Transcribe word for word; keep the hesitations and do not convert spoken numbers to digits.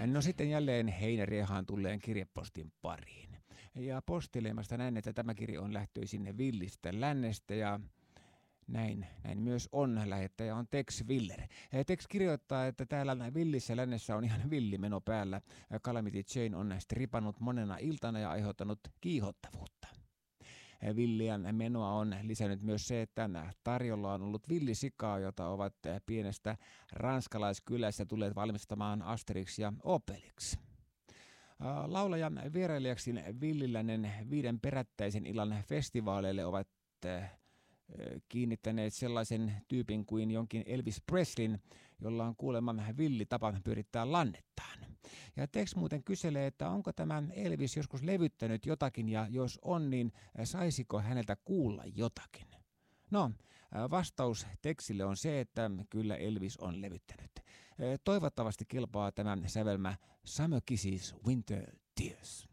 No sitten jälleen heinäriehaan tulleen kirjepostin pariin. Ja postileimasta näin, että tämä kirja on lähtöisin Villistä lännestä ja näin, näin myös on. Lähettäjä on Tex Willer. Tex kirjoittaa, että täällä Villissä lännessä on ihan villimeno päällä. Calamity Jane on stripannut monena iltana ja aiheuttanut kiihottavuutta. Villian menoa on lisännyt myös se, että tarjolla on ollut villisikaa, jota ovat pienestä ranskalaiskylästä tulleet valmistamaan Asterix ja Obelix. Laulajan vierailijaksi Villilännen viiden perättäisen illan festivaaleille ovat kiinnittäneet sellaisen tyypin kuin jonkin Elvis Presleyn, jolla on kuulemma villi tapa pyörittää lannettaan. Ja Tex muuten kyselee, että onko tämä Elvis joskus levyttänyt jotakin ja jos on, niin saisiko häneltä kuulla jotakin? No, vastaus Texille on se, että kyllä Elvis on levyttänyt. Toivottavasti kelpaa tämä sävelmä Summer Kisses, Winter Tears.